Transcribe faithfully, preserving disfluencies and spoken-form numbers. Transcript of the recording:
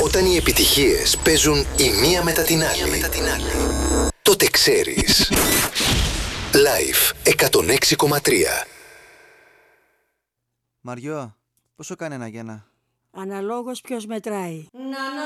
Όταν οι επιτυχίες παίζουν η μία μετά την άλλη, τότε ξέρεις. Live εκατόν έξι κόμμα τρία. Μαριό, πόσο κάνει ένα γένα? Αναλόγως ποιος μετράει.